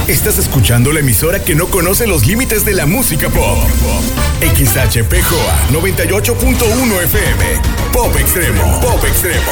Estás escuchando la emisora que no conoce los límites de la música pop. XHPJOA 98.1 FM. Pop Extremo. Pop Extremo.